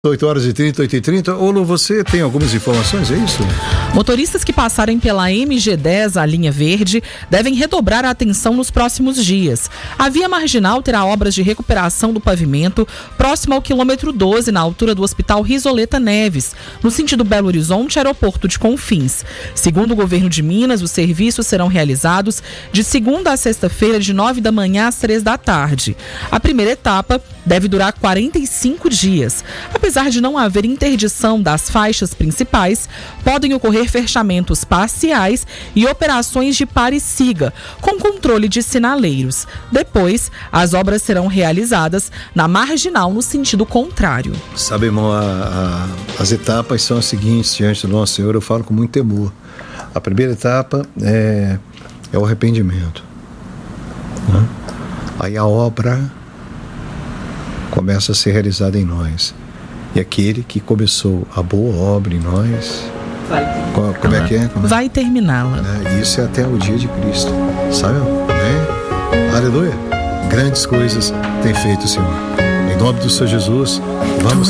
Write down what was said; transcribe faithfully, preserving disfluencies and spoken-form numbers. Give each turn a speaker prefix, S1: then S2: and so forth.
S1: oito horas e trinta, oito e trinta. Olo, você tem algumas informações, é isso?
S2: Motoristas que passarem pela M G dez, a linha verde, devem redobrar a atenção nos próximos dias. A via marginal terá obras de recuperação do pavimento próximo ao quilômetro doze, na altura do Hospital Risoleta Neves, no sentido Belo Horizonte, aeroporto de Confins. Segundo o governo de Minas, os serviços serão realizados de segunda a sexta-feira, de nove da manhã às três da tarde. A primeira etapa deve durar quarenta e cinco dias. Apesar de não haver interdição das faixas principais, podem ocorrer fechamentos parciais e operações de pare e siga, com controle de sinaleiros. Depois, as obras serão realizadas na marginal no sentido contrário.
S1: Sabe, irmão, a, a, as etapas são as seguintes diante do nosso Senhor, eu falo com muito temor. A primeira etapa é, é o arrependimento. Né? Aí a obra começa a ser realizada em nós. E aquele que começou a boa obra em nós, vai como, como é que é? Como é?
S2: Vai terminá-la.
S1: É, isso é até o dia de Cristo, sabe? É? Aleluia. Grandes coisas tem feito o Senhor. Em nome do Senhor Jesus, vamos